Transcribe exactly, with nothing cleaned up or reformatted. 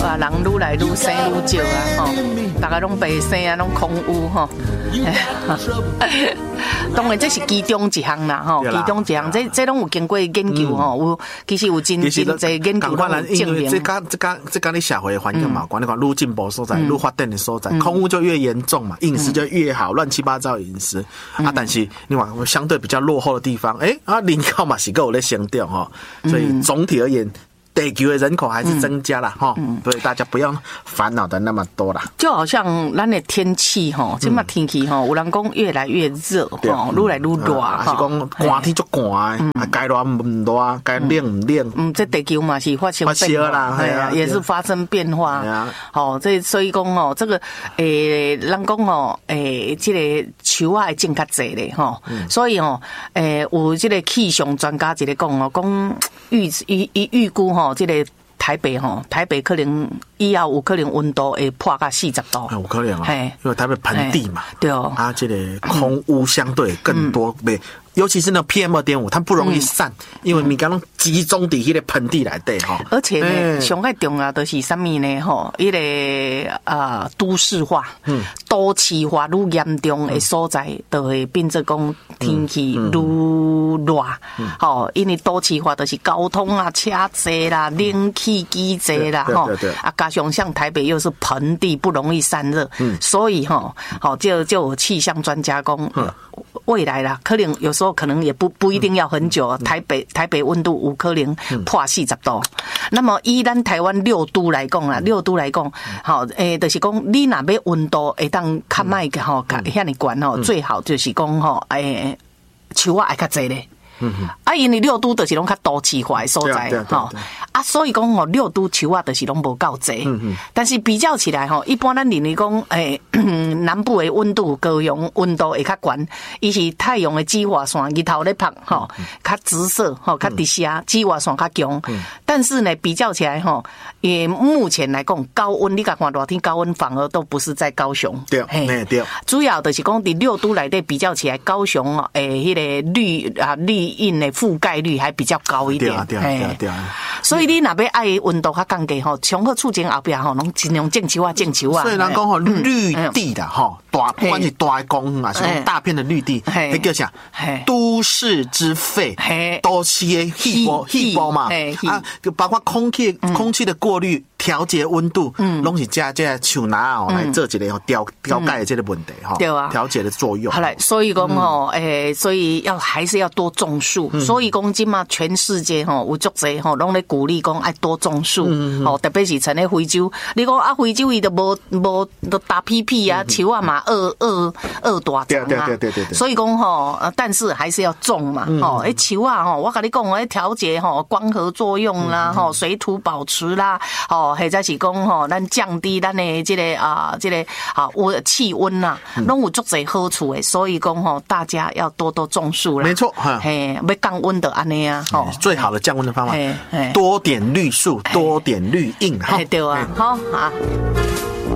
啊，人愈来愈生愈少啊，吼，大家拢白生啊，拢空污吼。当然这是其中一项啦，吼，其中一项，这这拢有经过研究吼，有其实有真真侪研究拢有证明。 这个这个这跟你社会环境嘛，管你讲愈进步所在，愈发展的所在，空污就越严重嘛，饮食就越好，乱七八糟的饮食啊。但是你往相对比较落后的地方，哎啊，人口嘛是够有在升调哈，所以总体而言。地球的人口还是增加了哈，嗯、所以大家不要烦恼的那么多啦。 就好像咱的天气哈，现在天气哈，有人讲越来越热哈，愈来愈热哈。 是讲寒天就寒，啊该热唔热，该冷唔冷。 嗯，这地球嘛是发生变化啦，对啊，也是发生变化。好，这所以讲哦，这个诶，人讲哦，诶，这个树啊会种较济咧哈，所以哦，诶，有这个气象专家一个讲哦，讲预预预预估哈。这个台北吼，台北可能以后有可能温度会破到四十度， 有可能啊，因为台北盆地嘛， 对哦， 啊，这个空污相对更多，没，尤其是那 P M 二点五，它不容易散，因为你刚刚集中在那个盆地来对哈。 而且呢，上个重要的是什么呢？吼，一个啊都市化，嗯，都市化愈严重的所在，就会变做讲天气愈热，吼，因为都市化就是交通啊、车多啦、冷气机多啦，吼，啊，加上像台北又是盆地，不容易散热，嗯，所以吼，好就就有气象专家讲，未来啦，可能有时候可能也不不一定要很久，台北台北温度有可能破四十度。那么以咱台湾六都来讲啦，六都来讲，好诶，就是讲你若要温度会当较歹个吼，遐尼悬吼，最好就是讲吼，诶，树仔会较济咧。嗯啊，因为六都就是拢较都市化的所在，吼啊，所以讲吼六都树啊，就是拢无够济。嗯但是比较起来吼，一般咱认为讲，诶、欸，南部的温度、高雄温度会较悬，伊是太阳的紫外线日头咧晒，吼，较直射，吼，较直射，紫外线较强。嗯、但是呢，比较起来吼，也目前来讲，高温你甲看热天高温反而都不是在高雄。 对，嘿对。 主要就是讲，伫六都内底比较起来，高雄哦，诶，迄个绿啊绿。印的覆盖率还比较高一点， 对啊对啊对啊， 所以你若要爱温度较降低吼，上好厝前后壁吼，拢尽量种树啊种树啊。 所以人讲吼绿地的吼，大不管是大的公园啊，是讲大片的绿地，迄叫啥？都市之肺，都市的气波气波嘛，啊，就包括空气空气的过滤。调节温度，嗯，拢是加这树拿哦来做一个调调解的这个问题哈，对啊，调节的作用。好嘞， 所以讲哦，诶，所以要还是要多种树。所以讲今嘛全世界吼有足侪吼，拢咧鼓励讲爱多种树，哦，特别是像咧非洲，你讲啊非洲伊都无无都大屁屁啊，树啊嘛二二二大长啊，对对对对对。所以讲吼，但是还是要种嘛，哦，诶树啊吼，我跟你讲，诶调节吼光合作用啦，吼水土保持啦，哦。或者是讲吼，咱降低咱的这个啊，这个啊温气温呐，拢有足侪好处的。所以讲吼，大家要多多种树啦。 没错， 嘿，要降温的安尼啊，吼， 最好的降温的方法，多点绿树，多点绿荫，哈， 对啊，好啊。